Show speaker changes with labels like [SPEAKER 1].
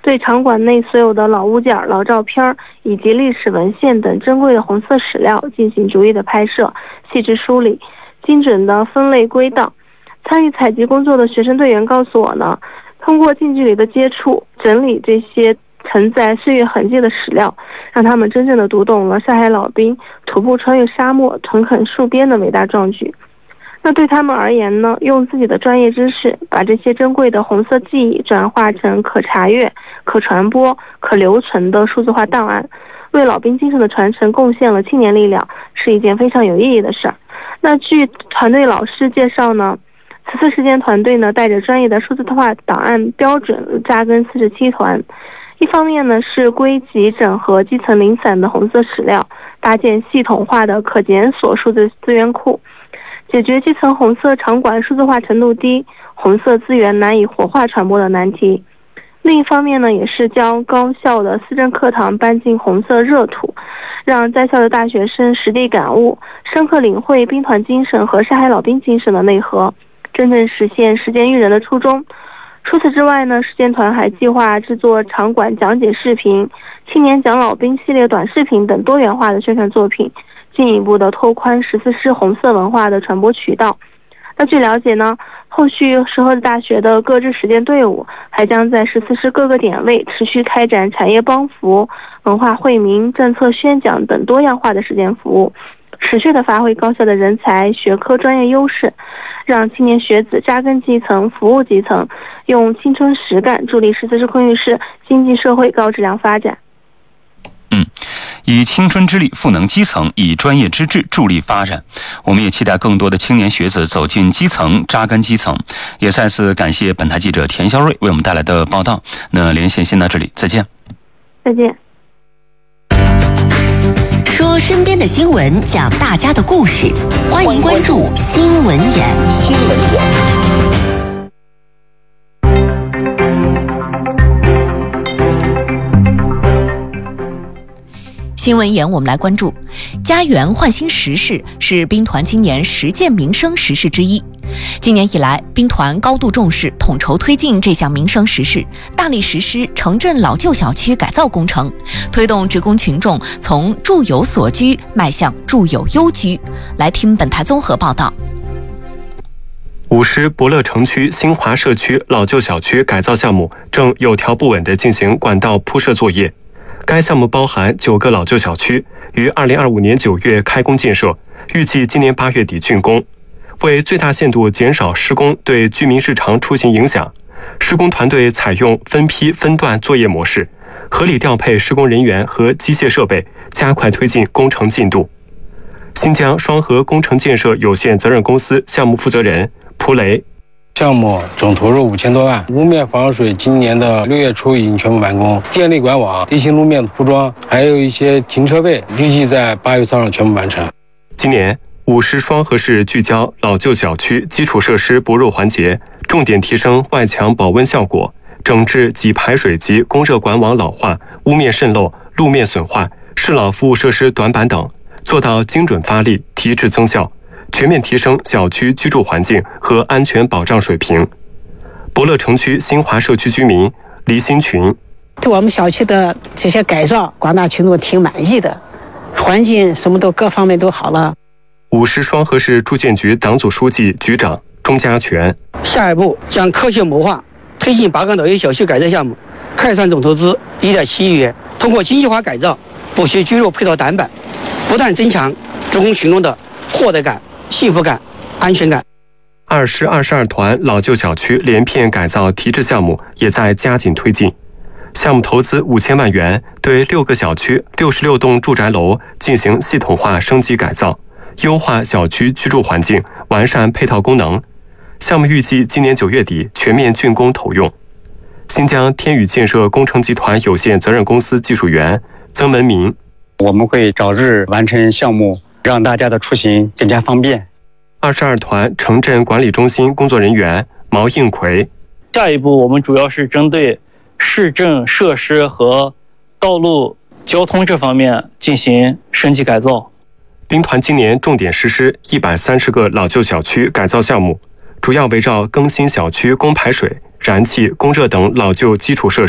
[SPEAKER 1] 对场馆内所有的老物件、老照片以及历史文献等珍贵的红色史料进行逐一的拍摄、细致梳理、精准的分类归档。参与采集工作的学生队员告诉我呢，通过近距离的接触，整理这些承载岁月痕迹的史料，让他们真正的读懂了上海老兵徒步穿越沙漠、屯垦戍边的伟大壮举。那对他们而言呢，用自己的专业知识，把这些珍贵的红色记忆转化成可查阅、可传播、可留存的数字化档案，为老兵精神的传承贡献了青年力量，是一件非常有意义的事儿。那据团队老师介绍呢，此次实践团队呢，带着专业的数字化档案标准扎根47团，一方面呢是归集整合基层零散的红色史料，搭建系统化的可检索数字资源库，解决基层红色场馆数字化程度低、红色资源难以活化传播的难题。另一方面呢，也是将高校的思政课堂搬进红色热土，让在校的大学生实地感悟、深刻领会兵团精神和上海老兵精神的内核，真正实现实践育人的初衷。除此之外呢，实践团还计划制作场馆讲解视频、青年讲老兵系列短视频等多元化的宣传作品，进一步的拓宽14师红色文化的传播渠道。那据了解呢，后续石河子大学的各支实践队伍还将在14师各个点位持续开展产业帮扶、文化惠民、政策宣讲等多样化的实践服务，持续的发挥高校的人才、学科专业优势，让青年学子扎根基层、服务基层，用青春实干助力14师昆玉市经济社会高质量发展。
[SPEAKER 2] 以青春之力赋能基层，以专业之智助力发展。我们也期待更多的青年学子走进基层，扎根基层。也再次感谢本台记者田肖瑞为我们带来的报道。那连线先到这里，再见。
[SPEAKER 1] 再见。
[SPEAKER 3] 说身边的新闻，讲大家的故事，欢迎关注新闻眼。新闻眼。新闻眼，我们来关注家园焕新实事是兵团今年实践民生实事之一。今年以来，兵团高度重视统筹推进这项民生实事，大力实施城镇老旧小区改造工程，推动职工群众从住有所居迈向住有优居。来听本台综合报道。
[SPEAKER 4] 5师博乐城区新华社区老旧小区改造项目正有条不紊地进行管道铺设作业。该项目包含9个老旧小区，于2025年9月开工建设，预计今年8月底竣工。为最大限度减少施工对居民日常出行影响，施工团队采用分批分段作业模式，合理调配施工人员和机械设备，加快推进工程进度。新疆双河工程建设有限责任公司项目负责人蒲雷。
[SPEAKER 5] 项目总投入5000多万，路面防水今年的6月初已经全部完工，电力管网、地形路面铺装，还有一些停车位，预计在8月3号全部完成。
[SPEAKER 4] 今年5师双河市聚焦老旧小区基础设施薄弱环节，重点提升外墙保温效果，整治给排水及供热管网老化、屋面渗漏、路面损坏、适老服务设施短板等，做到精准发力、提质增效，全面提升小区居住环境和安全保障水平。博乐城区新华社区居民黎新群：
[SPEAKER 6] 对我们小区的这些改造，广大群众挺满意的，环境什么都各方面都好了。
[SPEAKER 4] 5师双河市住建局党组书记、局长钟家全：
[SPEAKER 7] 下一步将科学谋划推进8个老旧小区改造项目，开算总投资1.7亿元，通过精细化改造，补齐居住配套短板，不断增强职工群众的获得感、幸福感、安全感。
[SPEAKER 4] 2师22团老旧小区连片改造提质项目也在加紧推进，项目投资5000万元，对6个小区、66栋住宅楼进行系统化升级改造，优化小区居住环境，完善配套功能。项目预计今年9月底全面竣工投用。新疆天宇建设工程集团有限责任公司技术员曾文明：
[SPEAKER 8] 我们会早日完成项目，让大家的出行更加方便。
[SPEAKER 4] 22团城镇管理中心工作人员毛应奎：
[SPEAKER 9] 下一步我们主要是针对市政设施和道路交通这方面进行升级改造。
[SPEAKER 4] 兵团今年重点实施130个老旧小区改造项目，主要围绕更新小区供排水、燃气、供热等老旧基础设施